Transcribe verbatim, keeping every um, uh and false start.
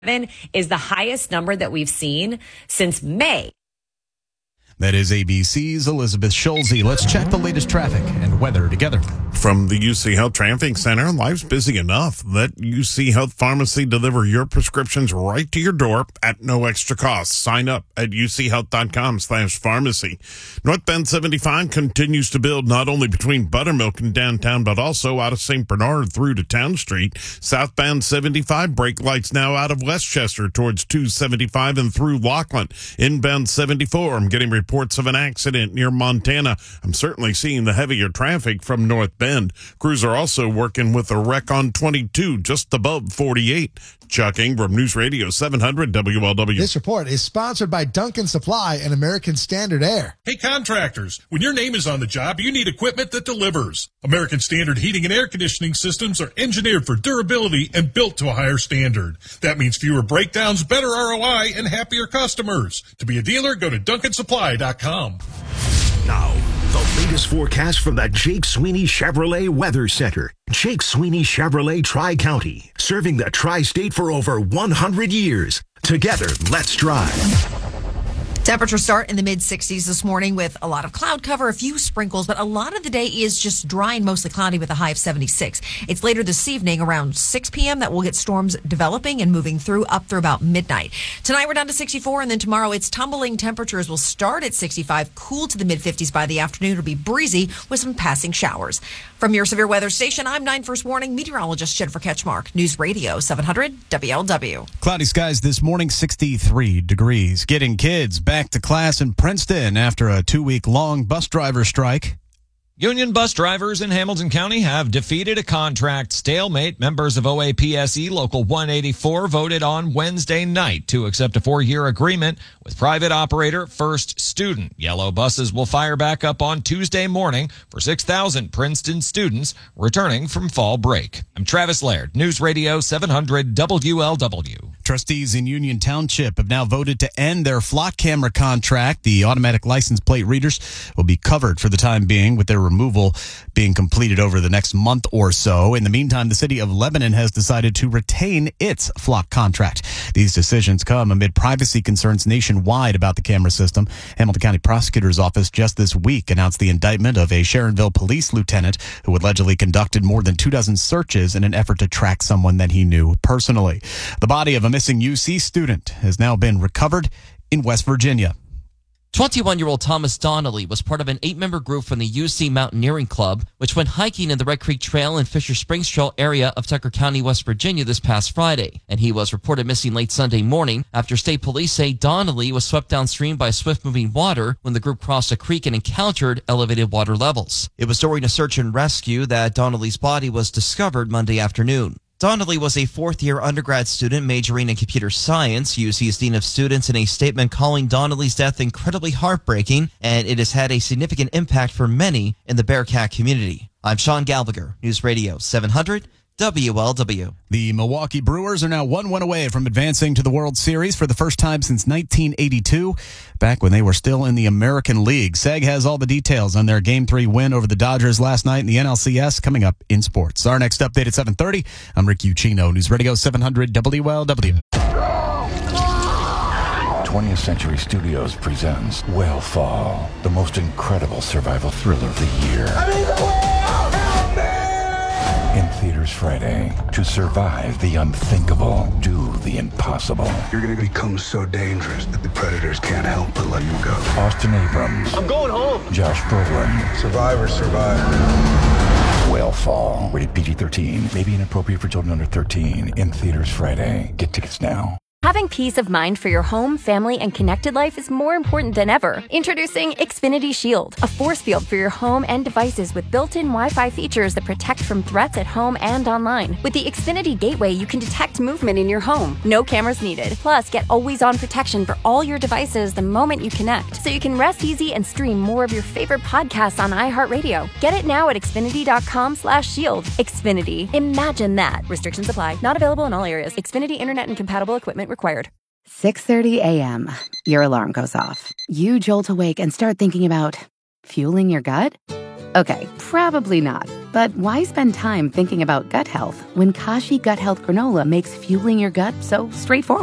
is the highest number that we've seen since May. That is A B C's Elizabeth Schulze. Let's check the latest traffic and weather together. From the U C Health Traffic Center, life's busy enough. Let U C Health Pharmacy deliver your prescriptions right to your door at no extra cost. Sign up at uchealth.com slash pharmacy. North Bend seventy-five continues to build not only between Buttermilk and downtown, but also out of Saint Bernard through to Town Street. Southbound seventy-five, brake lights now out of Westchester towards two seventy-five and through Laughlin. Inbound seventy-four, I'm getting reports of an accident near Montana. I'm certainly seeing the heavier traffic from North Bend. Crews are also working with a wreck on twenty-two just above forty-eight. Chuck Ingram, News Radio seven hundred W L W. This report is sponsored by Duncan Supply and American Standard Air. Hey contractors, when your name is on the job, you need equipment that delivers. American Standard heating and air conditioning systems are engineered for durability and built to a higher standard. That means fewer breakdowns, better R O I, and happier customers. To be a dealer, go to duncan supply dot com. Now, the latest forecast from the Jake Sweeney Chevrolet Weather Center. Jake Sweeney Chevrolet Tri-County, serving the Tri-State for over one hundred years. Together, let's drive. Temperatures start in the mid sixties this morning with a lot of cloud cover, a few sprinkles, but a lot of the day is just dry and mostly cloudy with a high of seventy-six. It's later this evening around six p.m. that we'll get storms developing and moving through up through about midnight. Tonight we're down to sixty-four, and then tomorrow it's tumbling. Temperatures will start at sixty-five, cool to the mid fifties by the afternoon. It'll be breezy with some passing showers. From your severe weather station, I'm nine First Warning meteorologist Jennifer Ketchmark, News Radio seven hundred W L W. Cloudy skies this morning, sixty-three degrees. Getting kids back to class in Princeton after a two-week-long bus driver strike. Union bus drivers in Hamilton County have defeated a contract stalemate. Members of O A P S E Local one eighty-four voted on Wednesday night to accept a four-year agreement with private operator First Student. Yellow buses will fire back up on Tuesday morning for six thousand Princeton students returning from fall break. I'm Travis Laird, News Radio seven hundred W L W. Trustees in Union Township have now voted to end their flock camera contract. The automatic license plate readers will be covered for the time being, with their removal being completed over the next month or so. In the meantime, the city of Lebanon has decided to retain its flock contract. These decisions come amid privacy concerns nationwide about the camera system. Hamilton County Prosecutor's Office just this week announced the indictment of a Sharonville police lieutenant who allegedly conducted more than two dozen searches in an effort to track someone that he knew personally. The body of a missing U C student has now been recovered in West Virginia. twenty-one-year-old Thomas Donnelly was part of an eight-member group from the U C Mountaineering Club, which went hiking in the Red Creek Trail and Fisher Springs Trail area of Tucker County, West Virginia this past Friday. And he was reported missing late Sunday morning after state police say Donnelly was swept downstream by swift-moving water when the group crossed a creek and encountered elevated water levels. It was during a search and rescue that Donnelly's body was discovered Monday afternoon. Donnelly was a fourth-year undergrad student majoring in computer science. U C's Dean of Students in a statement calling Donnelly's death incredibly heartbreaking, and it has had a significant impact for many in the Bearcat community. I'm Sean Gallagher, News Radio seven hundred W L W. The Milwaukee Brewers are now one win away from advancing to the World Series for the first time since nineteen eighty-two, back when they were still in the American League. Seg has all the details on their Game three win over the Dodgers last night in the N L C S coming up in sports. Our next update at seven thirty. I'm Rick Ucchino, News Radio seven hundred W L W. twentieth Century Studios presents Whale Fall, the most incredible survival thriller of the year. I mean, the whale! Help me! In theaters Friday. To survive the unthinkable, do the impossible. You're going to become so dangerous that the predators can't help but let you go. Austin Abrams. I'm going home. Josh Brolin. Survivor, survivor. Whale Fall. Rated P G thirteen. May be inappropriate for children under thirteen. In theaters Friday. Get tickets now. Having peace of mind for your home, family, and connected life is more important than ever. Introducing Xfinity Shield, a force field for your home and devices with built-in Wi-Fi features that protect from threats at home and online. With the Xfinity Gateway, you can detect movement in your home. No cameras needed. Plus, get always-on protection for all your devices the moment you connect, so you can rest easy and stream more of your favorite podcasts on iHeartRadio. Get it now at Xfinity.com slash shield. Xfinity. Imagine that. Restrictions apply. Not available in all areas. Xfinity Internet and compatible equipment required. six thirty a.m. Your alarm goes off. You jolt awake and start thinking about fueling your gut? Okay, probably not. But why spend time thinking about gut health when Kashi Gut Health Granola makes fueling your gut so straightforward?